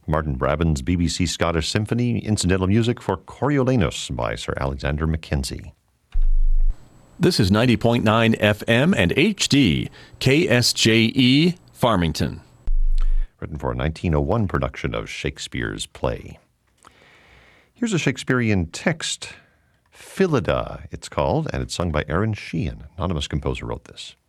Martin Brabant's BBC Scottish Symphony, incidental music for Coriolanus by Sir Alexander Mackenzie. This is 90.9 FM and HD, KSJE, Farmington. Written for a 1901 production of Shakespeare's play. Here's a Shakespearean text, Phillida, it's called, and it's sung by Aaron Sheehan. Anonymous composer wrote this.